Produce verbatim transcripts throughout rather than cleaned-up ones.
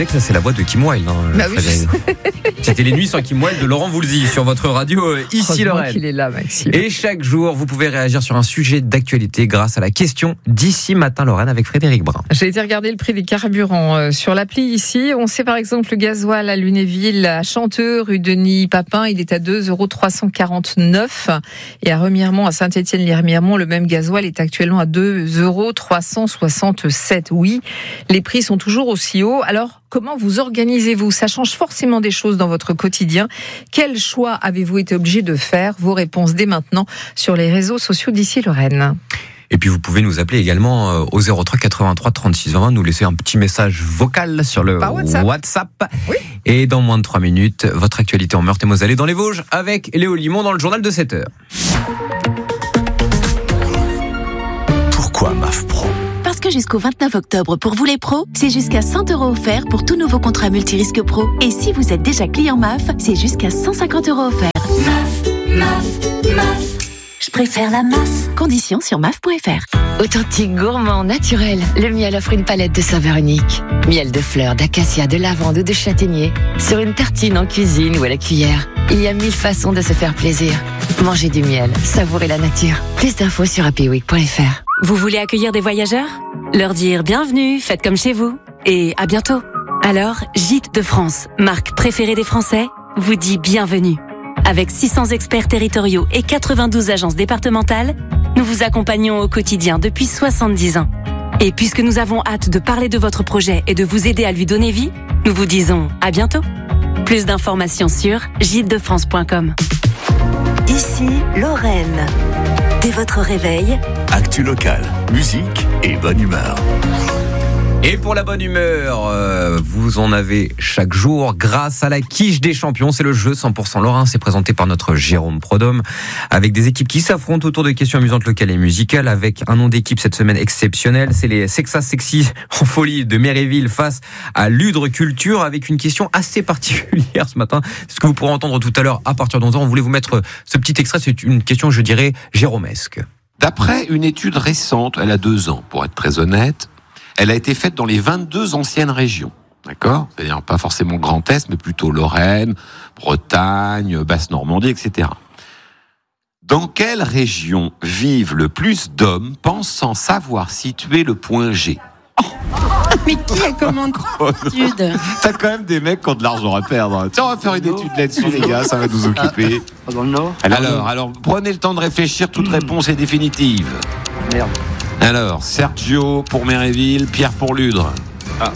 savez que ça, c'est la voix de Kim Wilde. Hein, bah oui. C'était les nuits sans Kim Wilde de Laurent Voulzy sur votre radio euh, Ici Lorraine. Qu'il est là, Maxime. Et chaque jour, vous pouvez réagir sur un sujet d'actualité grâce à la question d'Ici Matin Lorraine avec Frédéric Brun. J'ai été regarder le prix des carburants euh, sur l'appli ici. On sait par exemple le gasoil à Lunéville, à Chanteux, rue Denis-Papin, il est à deux euros trois cent quarante-neuf. Et à Remiremont, à Saint-Étienne-les-Remiremont, le même gasoil est actuellement à deux euros trois cent soixante-sept. Oui, les prix sont toujours aussi hauts. Alors, comment vous organisez-vous ? Ça change forcément des choses dans votre quotidien. Quel choix avez-vous été obligé de faire ? Vos réponses dès maintenant sur les réseaux sociaux d'Ici Lorraine. Et puis vous pouvez nous appeler également au zéro trois quatre-vingt-trois trente-six vingt, nous laisser un petit message vocal sur le WhatsApp. WhatsApp. Oui. Et dans moins de trois minutes, votre actualité en Meurthe-et-Moselle et dans les Vosges avec Léo Limon dans le journal de sept heures. Pourquoi M A F Pro ? Parce que jusqu'au vingt-neuf octobre, pour vous les pros, c'est jusqu'à cent euros offerts pour tout nouveau contrat multirisque pro. Et si vous êtes déjà client M A F, c'est jusqu'à cent cinquante euros offerts. M A F, M A F, M A F. Je préfère la M A F. Conditions sur M A F point F R. Authentique, gourmand, naturel, le miel offre une palette de saveurs uniques. Miel de fleurs, d'acacia, de lavande ou de châtaignier. Sur une tartine, en cuisine ou à la cuillère. Il y a mille façons de se faire plaisir. Mangez du miel, savourez la nature. Plus d'infos sur happy week point F R. Vous voulez accueillir des voyageurs ? Leur dire bienvenue, faites comme chez vous. Et à bientôt. Alors, Gîtes de France, marque préférée des Français, vous dit bienvenue. Avec six cents experts territoriaux et quatre-vingt-douze agences départementales, nous vous accompagnons au quotidien depuis soixante-dix ans. Et puisque nous avons hâte de parler de votre projet et de vous aider à lui donner vie, nous vous disons à bientôt. Plus d'informations sur gîtes de france point com. Ici Lorraine. Dès votre réveil, Actu locale, musique et bonne humeur. Et pour la bonne humeur, euh, vous en avez chaque jour grâce à la quiche des champions. C'est le jeu cent pour cent Lorrain. C'est présenté par notre Jérôme Prodhomme avec des équipes qui s'affrontent autour de questions amusantes locales et musicales avec un nom d'équipe cette semaine exceptionnel. C'est les Sexa Sexy en folie de Méréville face à Ludre Culture avec une question assez particulière ce matin. C'est ce que vous pourrez entendre tout à l'heure à partir de onze heures. On voulait vous mettre ce petit extrait. C'est une question, je dirais, jérômesque. D'après une étude récente, elle a deux ans pour être très honnête, elle a été faite dans les vingt-deux anciennes régions, d'accord ? C'est-à-dire pas forcément Grand Est, mais plutôt Lorraine, Bretagne, Basse-Normandie, et cetera. Dans quelle région vivent le plus d'hommes pensant savoir situer le point G ? Mais qui a commandé l'étude ? T'as quand même des mecs qui ont de l'argent à perdre. Tiens, on va faire une étude là-dessus, les gars, ça va nous occuper. Dans le Nord ? Alors, alors, prenez le temps de réfléchir, toute réponse est définitive. Merde. Alors, Sergio pour Méréville, Pierre pour Ludre. Ah.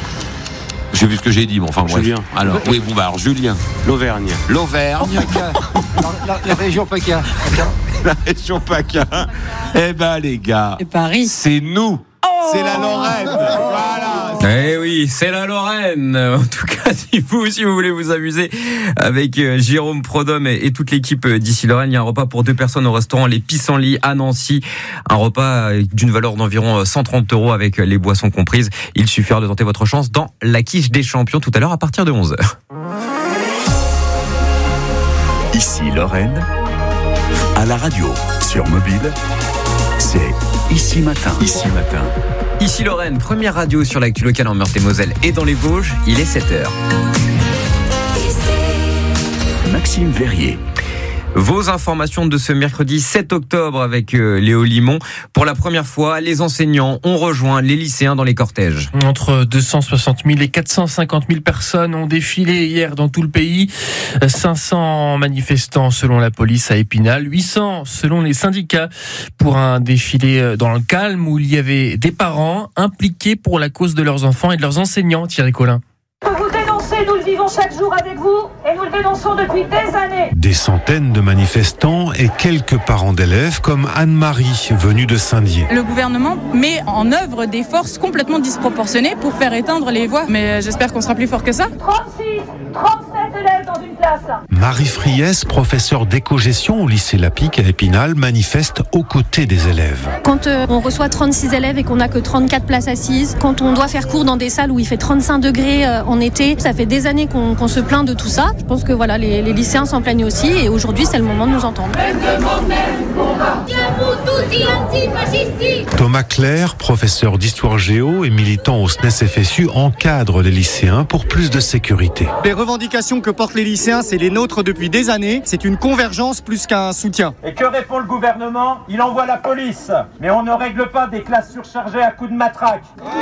Je sais plus ce que j'ai dit, bon, enfin bref. Julien. Alors, oui, bon, bah alors, Julien. L'Auvergne. L'Auvergne. la, la région PACA. La région PACA. Eh ben, les gars. C'est Paris. C'est nous. Oh, c'est la Lorraine. Voilà. Eh oui, c'est la Lorraine. En tout cas, si vous aussi vous voulez vous amuser avec Jérôme Prodhomme et, et toute l'équipe d'Ici Lorraine, il y a un repas pour deux personnes au restaurant Les Pissenlits à Nancy. Un repas d'une valeur d'environ cent trente euros avec les boissons comprises. Il suffira de tenter votre chance dans la quiche des champions tout à l'heure à partir de onze heures. Ici Lorraine, à la radio, sur mobile, c'est Ici Matin. Ici Matin. Ici Lorraine, première radio sur l'actu locale en Meurthe-et-Moselle et dans les Vosges, il est sept heures. Maxime Verrier. Vos informations de ce mercredi sept octobre avec Léo Limon. Pour la première fois, les enseignants ont rejoint les lycéens dans les cortèges. Entre deux cent soixante mille et quatre cent cinquante mille personnes ont défilé hier dans tout le pays. cinq cents manifestants selon la police à Épinal, huit cents selon les syndicats pour un défilé dans le calme où il y avait des parents impliqués pour la cause de leurs enfants et de leurs enseignants. Thierry Collin. Vous dénoncez, nous le vivons chaque jour avec vous et nous le dénonçons depuis des années. Des centaines de manifestants et quelques parents d'élèves comme Anne-Marie, venue de Saint-Dié. Le gouvernement met en œuvre des forces complètement disproportionnées pour faire éteindre les voix. Mais j'espère qu'on sera plus fort que ça. trente-six, trente-sept élèves dans une classe. Marie Friès, professeure d'éco-gestion au lycée Lapic à Épinal, manifeste aux côtés des élèves. Quand euh, on reçoit trente-six élèves et qu'on n'a que trente-quatre places assises, quand on doit faire cours dans des salles où il fait trente-cinq degrés euh, en été, ça fait des années qu'on, qu'on se plaint de tout ça. Je pense que voilà, les, les lycéens s'en plaignent aussi et aujourd'hui c'est le moment de nous entendre. Elle demande même qu'on combat. Siamo tutti antifascisti. Thomas Claire, professeur d'histoire géo et militant au S N E S F S U, encadre les lycéens pour plus de sécurité. Les revendications que portent les lycéens, c'est les nôtres depuis des années. C'est une convergence plus qu'un soutien. Et que répond le gouvernement ? Il envoie la police. Mais on ne règle pas des classes surchargées à coups de matraque.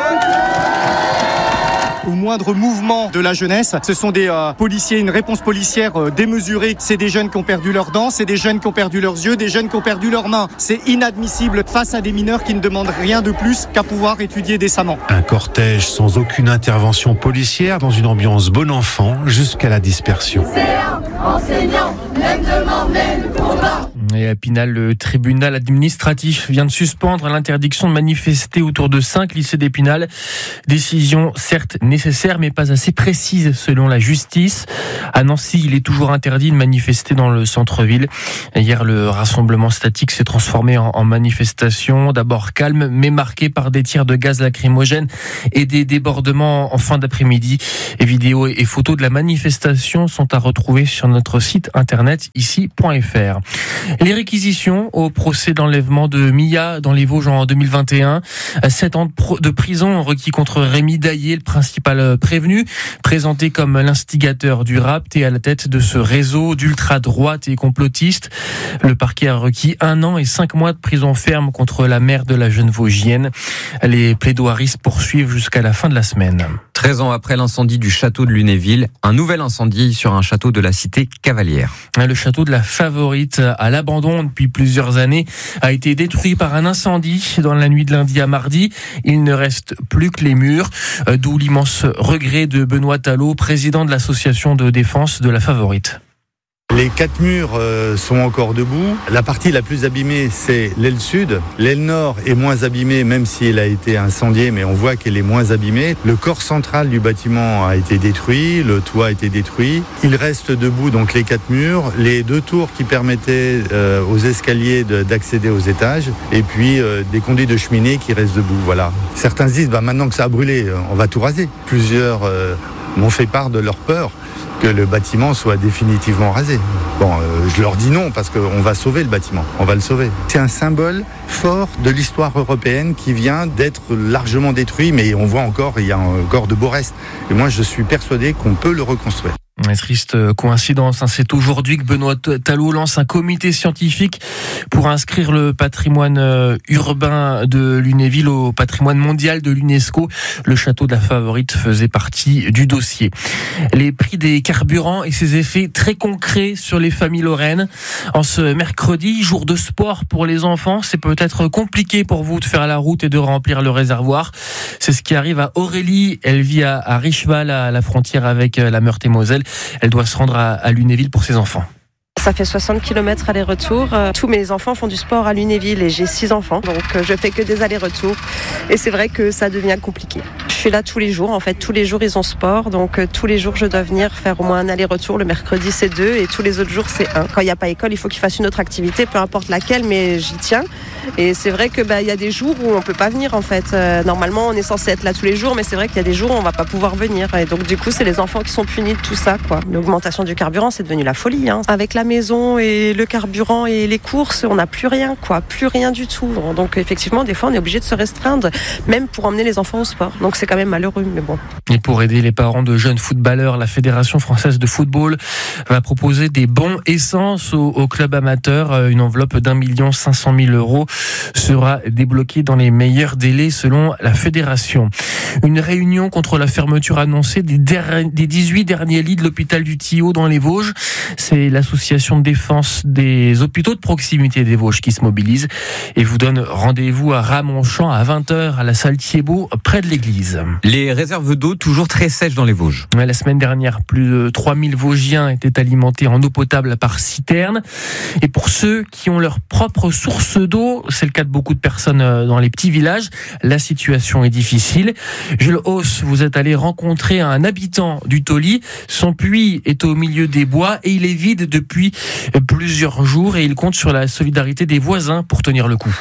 Au moindre mouvement de la jeunesse, ce sont des euh, policiers, une réponse policière euh, démesurée. C'est des jeunes qui ont perdu leurs dents, c'est des jeunes qui ont perdu leurs yeux, des jeunes qui ont perdu leurs mains. C'est inadmissible face à des mineurs qui ne demandent rien de plus qu'à pouvoir étudier décemment. Un cortège sans aucune intervention policière dans une ambiance bon enfant jusqu'à la dispersion. Enseignants, même demain, même combat. Et à Épinal, le tribunal administratif vient de suspendre l'interdiction de manifester autour de cinq lycées d'Épinal. Décision certes nécessaire, mais pas assez précise selon la justice. À Nancy, il est toujours interdit de manifester dans le centre-ville. Hier, le rassemblement statique s'est transformé en, en manifestation. D'abord calme, mais marqué par des tirs de gaz lacrymogène et des débordements en fin d'après-midi. Et vidéos et photos de la manifestation sont à retrouver sur notre site internet ici point f r. Les réquisitions au procès d'enlèvement de Mia dans les Vosges en deux mille vingt et un. Sept ans de, pro- de prison requis contre Rémi Daillé, le principal prévenu, présenté comme l'instigateur du rapt et à la tête de ce réseau d'ultra-droite et complotistes. Le parquet a requis un an et cinq mois de prison ferme contre la mère de la jeune Vosgienne. Les plaidoiries se poursuivent jusqu'à la fin de la semaine. treize ans après l'incendie du château de Lunéville, un nouvel incendie sur un château de la cité Cavalière. Le château de la Favorite, à l'abandon depuis plusieurs années, a été détruit par un incendie dans la nuit de lundi à mardi. Il ne reste plus que les murs, d'où l'immense regret de Benoît Talot, président de l'association de défense de la Favorite. Les quatre murs euh, sont encore debout. La partie la plus abîmée, c'est l'aile sud. L'aile nord est moins abîmée, même si elle a été incendiée, mais on voit qu'elle est moins abîmée. Le corps central du bâtiment a été détruit, le toit a été détruit. Il reste debout donc les quatre murs, les deux tours qui permettaient euh, aux escaliers de, d'accéder aux étages, et puis euh, des conduits de cheminée qui restent debout. Voilà. Certains disent, bah, maintenant que ça a brûlé, on va tout raser. Plusieurs euh, m'ont fait part de leur peur que le bâtiment soit définitivement rasé. Bon, euh, je leur dis non parce qu'on va sauver le bâtiment, on va le sauver. C'est un symbole fort de l'histoire européenne qui vient d'être largement détruit, mais on voit encore, il y a encore de beaux restes. Et moi, je suis persuadé qu'on peut le reconstruire. Une triste coïncidence, c'est aujourd'hui que Benoît Talot lance un comité scientifique pour inscrire le patrimoine urbain de Lunéville au patrimoine mondial de l'UNESCO. Le château de la Favorite faisait partie du dossier. Les prix des carburants et ses effets très concrets sur les familles lorraines. En ce mercredi, jour de sport pour les enfants, c'est peut-être compliqué pour vous de faire la route et de remplir le réservoir. C'est ce qui arrive à Aurélie. Elle vit à, à Richeval, à la frontière avec la Meurthe-et-Moselle. Elle doit se rendre à, à Lunéville pour ses enfants. Ça fait soixante kilomètres aller-retour. Tous mes enfants font du sport à Lunéville et j'ai six enfants. Donc je fais que des allers-retours. Et c'est vrai que ça devient compliqué. Je suis là tous les jours. En fait, tous les jours, ils ont sport. Donc tous les jours, je dois venir faire au moins un aller-retour. Le mercredi, c'est deux. Et tous les autres jours, c'est un. Quand il n'y a pas école, il faut qu'ils fassent une autre activité, peu importe laquelle, mais j'y tiens. Et c'est vrai que bah, y a des jours où on peut pas venir, en fait. Euh, normalement, on est censé être là tous les jours, mais c'est vrai qu'il y a des jours où on va pas pouvoir venir. Et donc, du coup, c'est les enfants qui sont punis de tout ça, quoi. L'augmentation du carburant, c'est devenu la folie, hein. Avec la maison et le carburant et les courses, on n'a plus rien, quoi. Plus rien du tout. Donc, effectivement, des fois, on est obligé de se restreindre, même pour emmener les enfants au sport. Donc, c'est quand même malheureux, mais bon. Et pour aider les parents de jeunes footballeurs, la Fédération française de football va proposer des bons essence au, au club amateur. Une enveloppe d'un million cinq cent mille euros sera débloquée dans les meilleurs délais selon la fédération. Une réunion contre la fermeture annoncée des, der- des dix-huit derniers lits de l'hôpital du Tillot dans les Vosges. C'est l'association de défense des hôpitaux de proximité des Vosges qui se mobilise et vous donne rendez-vous à Ramonchamp à vingt heures à la salle Thiebaud près de l'église. Les réserves d'eau toujours très sèches dans les Vosges. La semaine dernière, plus de trois mille Vosgiens étaient alimentés en eau potable par citerne. Et pour ceux qui ont leur propre source d'eau, c'est le cas de beaucoup de personnes dans les petits villages, la situation est difficile. Jules Hauss, vous êtes allé rencontrer un habitant du Tauly. Son puits est au milieu des bois et il est vide depuis plusieurs jours et il compte sur la solidarité des voisins pour tenir le coup.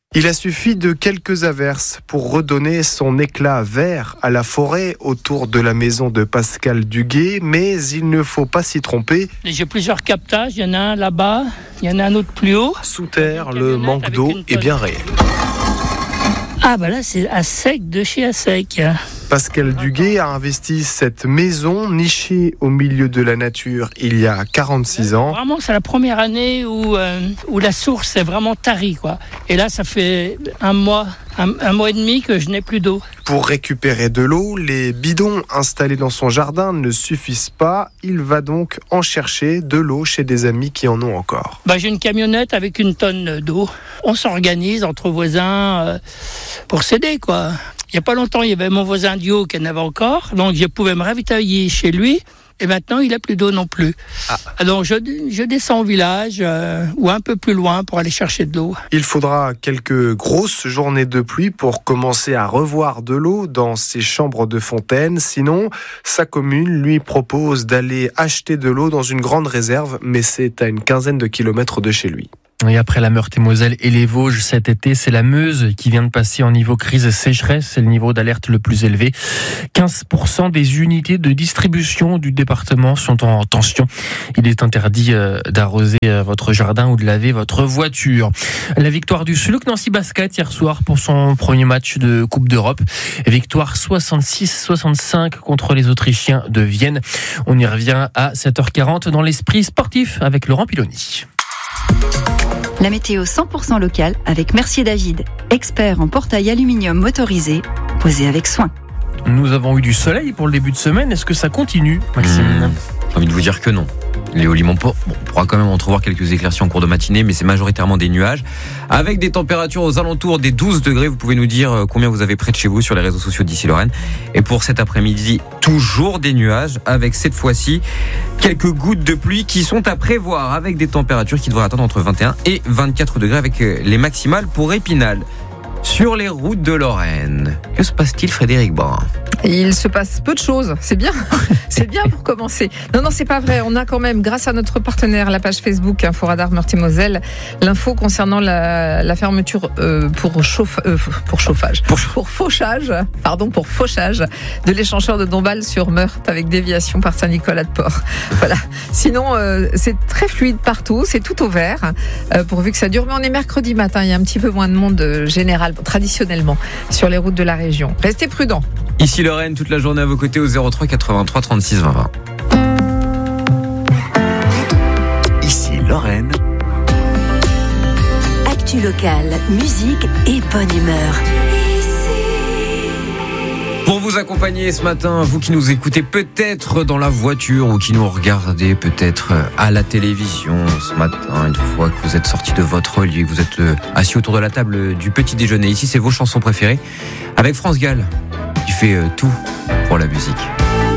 Il a suffi de quelques averses pour redonner son éclat vert à la forêt autour de la maison de Pascal Duguay, mais il ne faut pas s'y tromper. J'ai plusieurs captages, il y en a un là-bas, il y en a un autre plus haut. Sous terre, le manque d'eau est bien réel. Ah bah là c'est à sec de chez à sec. Pascal Duguay a investi cette maison nichée au milieu de la nature il y a quarante-six ans. Vraiment, c'est la première année où, euh, où la source est vraiment tarie, quoi. Et là, ça fait un mois, un, un mois et demi que je n'ai plus d'eau. Pour récupérer de l'eau, les bidons installés dans son jardin ne suffisent pas. Il va donc en chercher de l'eau chez des amis qui en ont encore. Bah, j'ai une camionnette avec une tonne d'eau. On s'organise entre voisins euh, pour s'aider, quoi. Il n'y a pas longtemps, il y avait mon voisin du haut qui en avait encore, donc je pouvais me ravitailler chez lui, et maintenant il n'a plus d'eau non plus. Ah. Alors je, je descends au village, euh, ou un peu plus loin pour aller chercher de l'eau. Il faudra quelques grosses journées de pluie pour commencer à revoir de l'eau dans ses chambres de fontaine, sinon sa commune lui propose d'aller acheter de l'eau dans une grande réserve, mais c'est à une quinzaine de kilomètres de chez lui. Et après la Meurthe-et-Moselle et les Vosges cet été, c'est la Meuse qui vient de passer en niveau crise sécheresse. C'est le niveau d'alerte le plus élevé. quinze pour cent des unités de distribution du département sont en tension. Il est interdit d'arroser votre jardin ou de laver votre voiture. La victoire du Suluk Nancy Basket hier soir pour son premier match de Coupe d'Europe. Victoire soixante-six soixante-cinq contre les Autrichiens de Vienne. On y revient à sept heures quarante dans l'esprit sportif avec Laurent Piloni. La météo cent pour cent locale avec Mercier David, expert en portail aluminium motorisé, posé avec soin. Nous avons eu du soleil pour le début de semaine. Est-ce que ça continue, Maxime ? mmh, J'ai envie de vous dire que non. Léo Limonport, bon, on pourra quand même entrevoir quelques éclaircies en cours de matinée, mais c'est majoritairement des nuages. Avec des températures aux alentours des douze degrés, vous pouvez nous dire combien vous avez près de chez vous sur les réseaux sociaux d'ici Lorraine. Et pour cet après-midi, toujours des nuages, avec cette fois-ci quelques gouttes de pluie qui sont à prévoir, avec des températures qui devraient atteindre entre vingt et un et vingt-quatre degrés, avec les maximales pour Épinal. Sur les routes de Lorraine, que se passe-t-il, Frédéric Brun ? Il se passe peu de choses, c'est bien, c'est bien pour commencer. Non, non, c'est pas vrai. On a quand même, grâce à notre partenaire, la page Facebook Info Radar Meurthe-et-Moselle, l'info concernant la, la fermeture euh, pour, chauffe, euh, pour chauffage, pour, pour fauchage, pardon, pour fauchage de l'échangeur de Dombasle sur Meurthe avec déviation par Saint-Nicolas-de-Port. Voilà. Sinon, euh, c'est très fluide partout, c'est tout au vert, euh, pourvu que ça dure. Mais on est mercredi matin, il y a un petit peu moins de monde euh, général, traditionnellement, sur les routes de la région. Restez prudents. Ici Lorraine, toute la journée à vos côtés au zéro trois quatre-vingt-trois trente-six vingt vingt. Ici Lorraine. Actu locale, musique et bonne humeur. Pour vous accompagner ce matin, vous qui nous écoutez peut-être dans la voiture ou qui nous regardez peut-être à la télévision ce matin, une fois que vous êtes sorti de votre lit, que vous êtes assis autour de la table du petit déjeuner. Ici, c'est vos chansons préférées avec France Gall qui fait tout pour la musique.